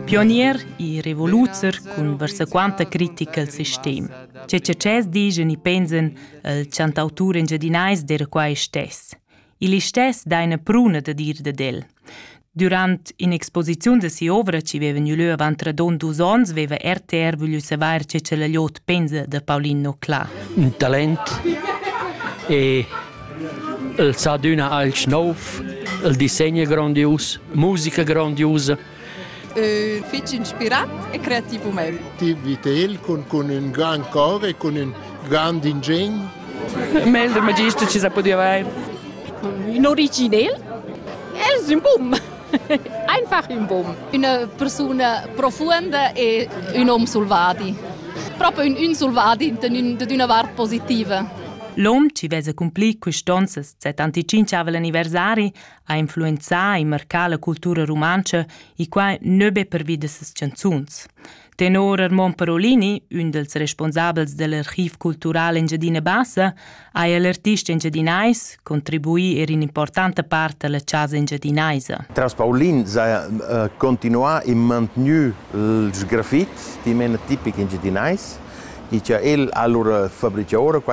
Pionier e revoluzer cun versa quanta critica al sistem. Cecces digen e pensen il cantautur engiadinais d'era quai stess. Il stess daina pruna da dir de del. Durant un'exposizione de si ovra ci veva nulö avant radon 2 ans veva RTR voglio savoir ce la gliot pensa de Paulino Cla. Un talent e il sa d'una alch nov, il disegno grandios, musica grandiosa. Fitch inspirat e creativo meu. Vitel con un gran cor e con un gran ingegno. Melder magister ci sa podia avere. Un original? Es un boom. Einfach un boom. Una persona profonda e un uomo solvadi. Proprio un solvadi da una parte positiva. L'om ci vesa cumplir quest'on ses 75 anniversari a influenzar e marcar la cultura romancia e qua nöbe per vida ses canzuns. Tenor Armand Parolini, un dels responsabels dell'archiv cultural Engiadina Bassa, ha all'artista engiadinais contribuì in importante parte alla casa engiadinaisa. Tras Paulin sa continua e mantenu els graffits di mena tipic engiadinais e che el allora fabrica ora